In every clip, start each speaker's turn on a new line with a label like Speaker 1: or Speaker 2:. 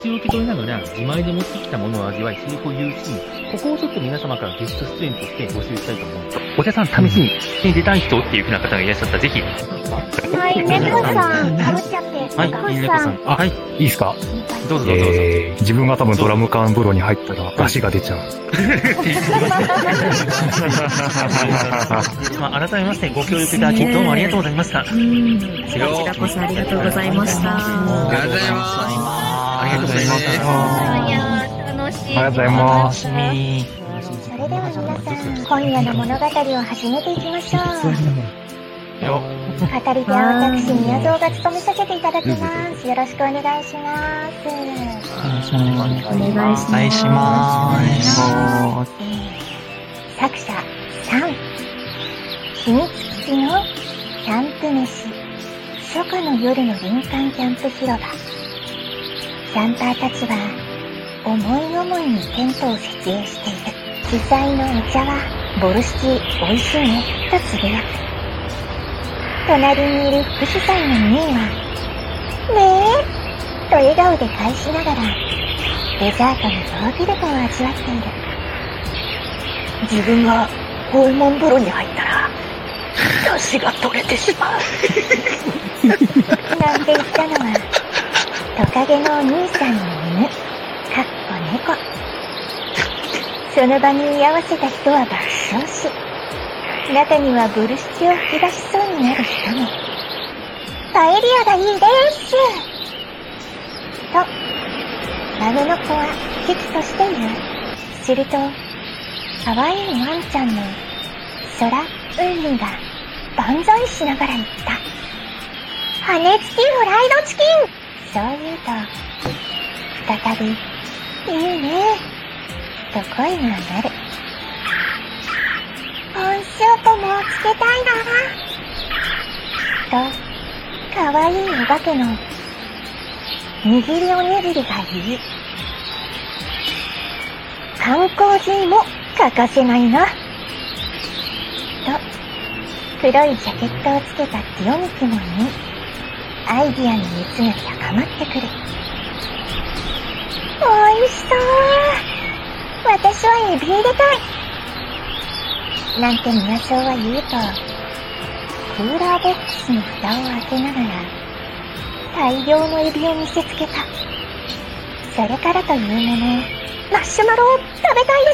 Speaker 1: 受け取りながら自前で持ってきたものを味わい、セリフを言うシーン、ここをちょっと皆様からゲスト出演として募集したいと思うんです。お茶さん、試しに出たい人っていう風な方がいらっしゃったら、ぜひ。
Speaker 2: はい、猫さん、かぶっちゃって。
Speaker 1: はい、猫さん。はい、いいですか？どうぞどうぞ。
Speaker 3: 自分が多分ドラム缶風呂に入ったら、出汁が出ちゃう。
Speaker 1: 改めましてご協力いただき、どうもありがとうございました。こ
Speaker 2: ちらこそありがとうございました。
Speaker 4: ありがとうございます。
Speaker 1: ありがとうございます。
Speaker 2: いや楽しい。
Speaker 3: ありがとうございます。
Speaker 2: それでは皆さん、今夜の物語を始めていきましょう。語り手は私、宮蔵が務めさせていただきます。よろしくお願いします。お願いします。作者3、秘密基地のキャンプ飯、初夏の夜の林間キャンプ広場。キャンパーたちは思い思いにテントを設営している。主催のお茶はボルシチ美味しいねとつぶやく。隣にいる副主催のミーはねえと笑顔で返しながらデザートのヨーグルトを味わっている。自分がホルモン風呂に入ったら出汁が取れてしまうなんて言ったのはトカゲのお兄さんの犬、かっこ猫。その場に居合わせた人は爆笑し、中にはボルシチを吹き出しそうになる人も。パエリアがいいですと孫の子は喜々としている。すると可愛いワンちゃんの空海が万歳しながら言った。羽付きフライドチキン。そう言うと再びいいねと声が鳴る。温州ともつけたいなとかわいいお化けの握りおにぎりが言い、観光人も欠かせないなと黒いジャケットをつけたティオミキも言い、アイディアの熱が高まってくる。おいしそう。私はエビ入れたいなんて宮蔵は言うと、クーラーボックスの蓋を開けながら大量のエビを見せつけた。それからというもの、マッシュマロを食べたいです。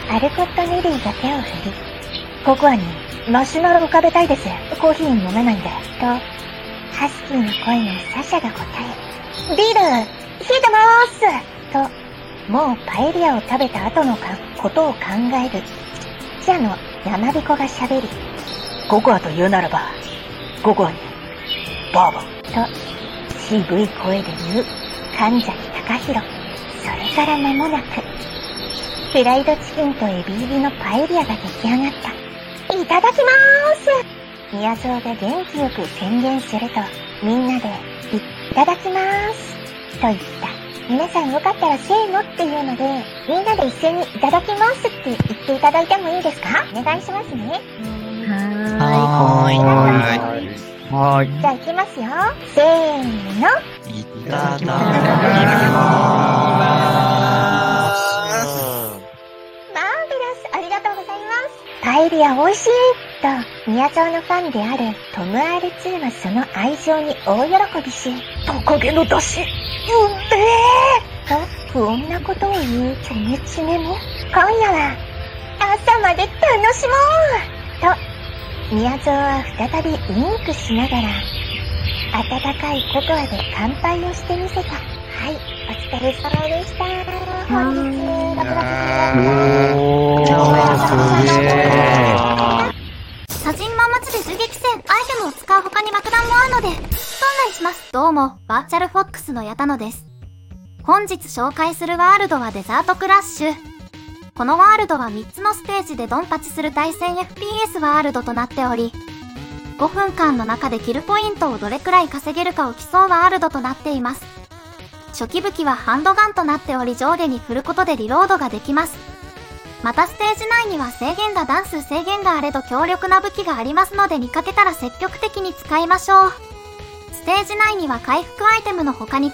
Speaker 2: アルコットネリーが手を振り、ココアにマシュマロ浮かべたいです。コーヒー飲めないんで。と、ハスキーの声のサシャが答え、ビール、冷えてまーすと、もうパエリアを食べた後のことを考える。記者の山彦が喋り、ココアと言うならば、ココアに、バーボン。と、渋い声で言う、神崎隆弘。それから間もなく、フライドチキンとエビ入りのパエリアが出来上がった。いただきまーす。宮蔵が元気よく宣言すると、みんなで、いただきまーす。と言った。皆さんよかったらせーのっていうので、みんなで一緒にいただきますって言っていただいてもいいですか？お願いしますね。
Speaker 4: は
Speaker 3: ーい。
Speaker 2: じゃあ行きますよ。せーの。
Speaker 4: いただきます。
Speaker 2: マーベラス、ありがとうございます。パエリア美味しいと、宮蔵のファンであるトム R2 はその愛情に大喜びし、トカゲの出汁、うめえと不穏なことを言うチョメチメも、今夜は朝まで楽しもうと、宮蔵は再びウインクしながら、温かいココアで乾杯をしてみせた。はい、お疲れ様でした。本日、6月
Speaker 5: サジンマン祭り銃撃戦、アイテムを使う他に爆弾もあるので、ストンライします。どうも、バーチャルフォックスの矢田野です。本日紹介するワールドはデザートクラッシュ。このワールドは3つのステージでドンパチする対戦 FPS ワールドとなっており、5分間の中でキルポイントをどれくらい稼げるかを競うワールドとなっています。初期武器はハンドガンとなっており、上下に振ることでリロードができます。またステージ内には制限が段数制限があれど強力な武器がありますので、見かけたら積極的に使いましょう。ステージ内には回復アイテムの他に